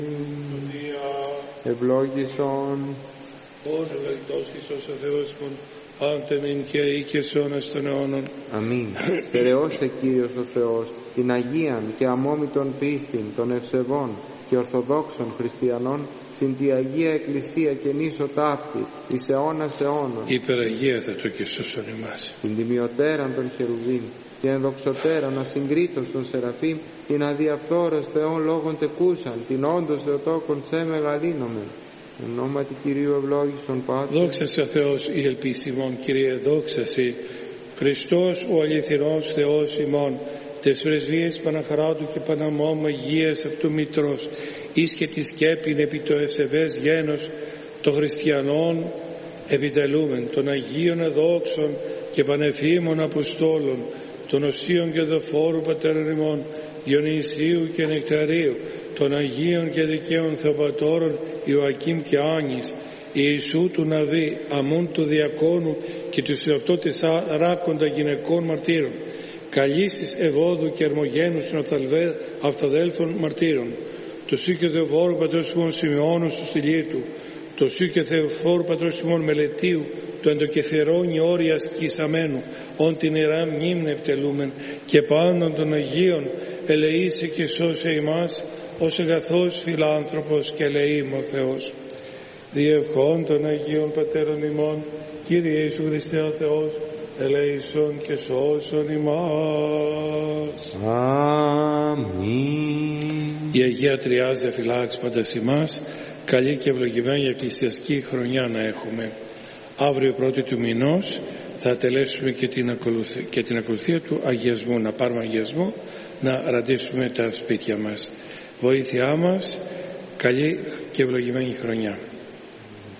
Ευλόγησον. Όν ευλογητός Χριστός ο Θεός μον, πάντεμιν και ή και σώνας των αιώνων. Αμήν. Στερεώστε Κύριος ο Θεός την Αγίαν και αμόμητον πίστην των ευσεβών και ορθοδόξων χριστιανών συν τη Αγία Εκκλησία και νήσο ταύτη εις αιώνας αιώνων. Υπεραγίατα το και σώσον ημάς. Την τιμιωτέραν των χερουβίμ και ενδοξωτέραν ασυγκρίτως των Σεραφείμ, την αδιαφθόρος Θεόν λόγων τεκούσαν, την όντως Θεοτόκον σε μεγαλύνομεν. Εν ονόματι Κυρίου ευλόγησον Πάτερ. Δόξα σε Θεός η ελπίς ημών, Κύριε, δόξα σε. Χριστός ο αληθινός Θεός ημών, τες πρεσβείες Παναχαράτου και Παναμόμου Αγίας αυτού Μητρός, εις και τη σκέπην επί το ευσεβές γένος των χριστιανών επιτελούμεν, των Αγίων εδόξων και πανεφήμων Αποστόλων, των Οσίων και Δοφόρου Πατέρων ημών, Διονυσίου και Νεκταρίου, των Αγίων και Δικαίων Θεοπατώρων Ιωακήμ και Άνης, Ιησού του Ναβί, Αμούν του Διακόνου και του Σεαυτότης Ράκοντα γυναικών μαρτύρων, Καλύσης Ευώδου και Ερμογένους των αυταδέλφων μαρτύρων, το Σου και Θεοφόρου Πατρός ημών Σιμεώνου του Στυλίτου, το Σου και Θεοφόρου Πατρός ημών Μελετίου, το εντοκεθερώνει όρια σκισαμένου, όν την ιερά μνήμνη επιτελούμεν, και πάντων των Αγίων ελεήσε και σώσε ημάς, ως αγαθός φιλάνθρωπος και ελεήμο Θεός. Διευχών των Αγίων Πατέρων ημών, Κύριε Ιησού Χριστέ ο Θεός, ελεήσον και σώσον ημάς. Αμήν. Η Αγία Τριάδα φυλάξει πάντα ημάς, καλή και ευλογημένη εκκλησιαστική χρονιά να έχουμε. Αύριο πρώτη του μηνός θα τελέσουμε και την ακολουθία του αγιασμού, να πάρουμε αγιασμό, να ραντίσουμε τα σπίτια μας. Βοήθειά μας, καλή και ευλογημένη χρονιά.